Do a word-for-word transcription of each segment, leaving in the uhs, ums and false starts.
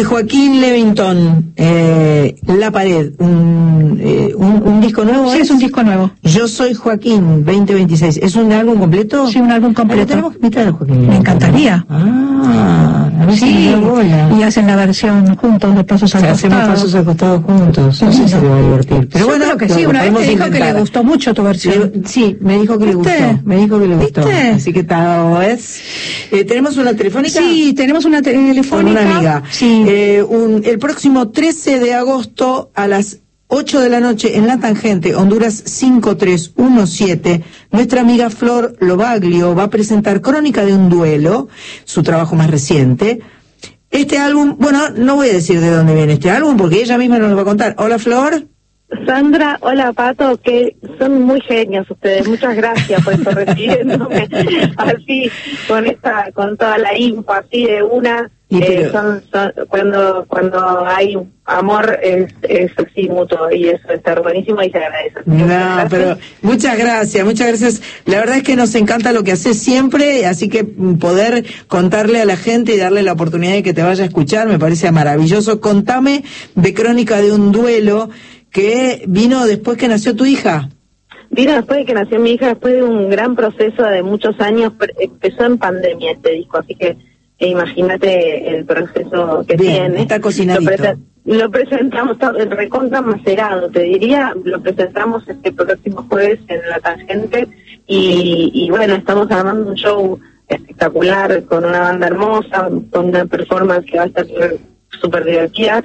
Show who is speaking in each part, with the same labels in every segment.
Speaker 1: Joaquín Levington, eh, La Pared, un, eh, un, un disco nuevo.
Speaker 2: Sí, es un disco nuevo.
Speaker 1: Yo soy Joaquín, veinte veintiséis. ¿Es un álbum completo?
Speaker 2: Sí, un álbum completo.
Speaker 1: Tenemos que invitar a Joaquín.
Speaker 2: Me encantaría.
Speaker 1: Ah, a ver
Speaker 2: sí,
Speaker 1: si me da bola.
Speaker 2: Y hacen la versión juntos de Pasos al Costado.
Speaker 1: Hacemos Pasos al Costado juntos. No sé si le va a divertir. Pero
Speaker 2: Yo
Speaker 1: bueno,
Speaker 2: creo que sí. Una vez me dijo intentar. que le gustó mucho tu versión.
Speaker 1: Le, sí, me dijo que
Speaker 2: ¿Viste?
Speaker 1: le gustó. Me dijo que le gustó.
Speaker 2: ¿Viste?
Speaker 1: Así que tal vez. Eh, ¿Tenemos una telefónica?
Speaker 2: Sí, tenemos una telefónica.
Speaker 1: Con una amiga.
Speaker 2: Sí.
Speaker 1: Eh, un, el próximo trece de agosto a las ocho de la noche en La Tangente, Honduras cinco tres uno siete, nuestra amiga Flor Lobaglio va a presentar Crónica de un duelo, su trabajo más reciente. Este álbum, bueno, no voy a decir de dónde viene este álbum porque ella misma nos lo va a contar. Hola, Flor.
Speaker 3: Sandra, hola Pato, que son muy genios ustedes, muchas gracias por estar recibiéndome así, con esta, con toda la info así de una, eh, son, son, cuando cuando hay amor es, es así mutuo y eso está buenísimo y se agradece.
Speaker 1: No, pero muchas gracias, muchas gracias, la verdad es que nos encanta lo que haces siempre, así que poder contarle a la gente y darle la oportunidad de que te vaya a escuchar me parece maravilloso. Contame de Crónica de un duelo, que vino después que nació tu hija.
Speaker 3: Vino después de que nació mi hija, después de un gran proceso de muchos años. Empezó en pandemia este disco, así que eh, imagínate el proceso que
Speaker 1: Bien,
Speaker 3: tiene.
Speaker 1: Está cocinadito.
Speaker 3: Lo, pre lo presentamos, está recontra macerado, te diría, lo presentamos este próximo jueves en La Tangente y, y bueno, estamos armando un show espectacular con una banda hermosa, con una performance que va a estar súper divertida.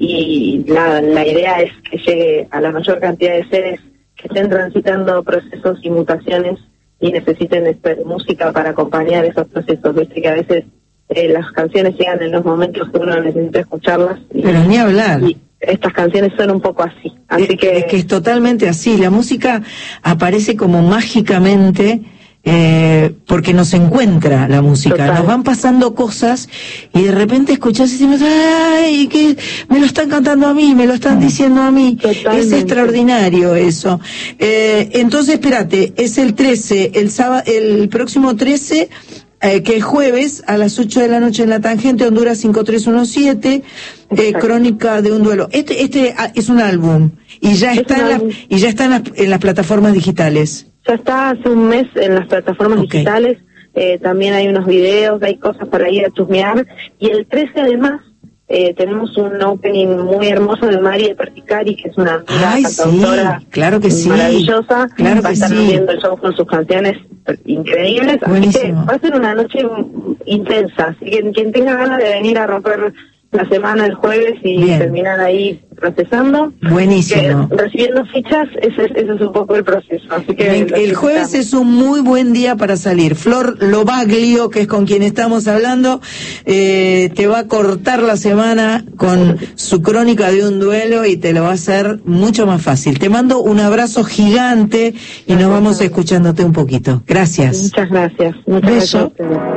Speaker 3: Y la, la idea es que llegue a la mayor cantidad de seres que estén transitando procesos y mutaciones y necesiten este, música para acompañar esos procesos. Viste que a veces eh, las canciones llegan en los momentos que uno necesita escucharlas. Y,
Speaker 1: Pero ni hablar.
Speaker 3: Y estas canciones son un poco así. Así
Speaker 1: es,
Speaker 3: que...
Speaker 1: es que es totalmente así. La música aparece como mágicamente... Eh, porque nos encuentra la música, Total. Nos van pasando cosas y de repente escuchás y decimos, ay, que me lo están cantando a mí, me lo están diciendo a mí. Totalmente. Es extraordinario eso. Eh, entonces, espérate, es el trece, el sábado, el próximo trece, eh, que es jueves a las ocho de la noche en La Tangente, Honduras cinco tres uno siete, eh, Crónica de un duelo. Este, este ah, es un álbum y ya está en las, y ya está en las, en las plataformas digitales.
Speaker 3: Ya está hace un mes en las plataformas okay. digitales, eh, también hay unos videos, hay cosas para ir a chusmear, y el trece además eh, tenemos un opening muy hermoso de Mari de Perticari, que es una amiga cantautora
Speaker 1: sí, claro que sí.
Speaker 3: maravillosa,
Speaker 1: claro
Speaker 3: va a estar
Speaker 1: sí.
Speaker 3: viendo el show con sus canciones increíbles,
Speaker 1: Buenísimo.
Speaker 3: Así que va a ser una noche intensa, así que quien tenga ganas de venir a romper la semana el jueves y Bien. terminar ahí procesando.
Speaker 1: Buenísimo.
Speaker 3: Que, recibiendo fichas, ese, ese es un poco el proceso. Así que
Speaker 1: el, el jueves es un muy buen día para salir. Flor Lobaglio, que es con quien estamos hablando, eh, te va a cortar la semana con su Crónica de un duelo y te lo va a hacer mucho más fácil. Te mando un abrazo gigante y nos vamos escuchándote un poquito. Gracias.
Speaker 3: Muchas gracias. Muchas
Speaker 1: Beso.
Speaker 3: gracias.